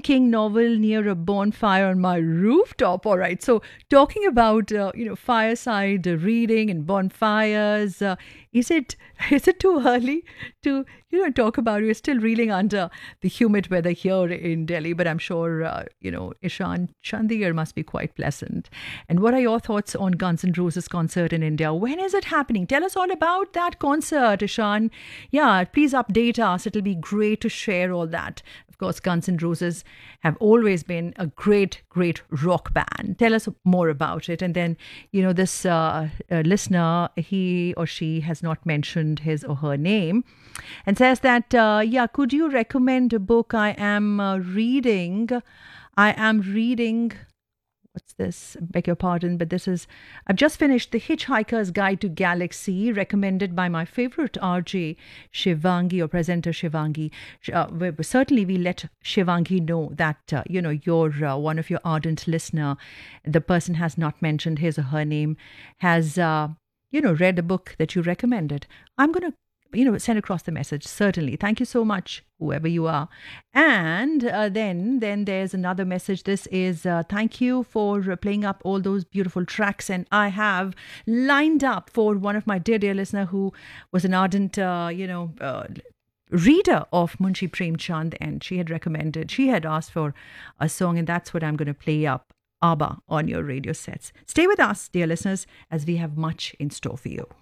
King novel near a bonfire on my rooftop. All right. So, talking about fireside reading and bonfires, is it is it too early to talk about? We're still reeling under the humid weather here in Delhi, but I'm sure Ishan Chandigarh must be quite pleasant. And what are your thoughts on Guns N' Roses concert in India? When is it happening? Tell us all about that concert, Ishan. Yeah, please update us. It'll be great to share all that. Of course, Guns N' Roses have always been a great, great rock band. Tell us more about it. And then, this listener, he or she has not mentioned his or her name, and says that, could you recommend a book I am reading? I am reading. What's this? Beg your pardon, but I've just finished The Hitchhiker's Guide to Galaxy, recommended by my favorite RJ, Shivangi, or presenter Shivangi. Certainly, we let Shivangi know that, you're one of your ardent listener. The person has not mentioned his or her name, has, read the book that you recommended. I'm going to send across the message. Certainly. Thank you so much, whoever you are. And then there's another message. This is thank you for playing up all those beautiful tracks. And I have lined up for one of my dear listener who was an ardent, reader of Munshi Premchand, and she had asked for a song, and that's what I'm going to play up, ABBA, on your radio sets. Stay with us, dear listeners, as we have much in store for you.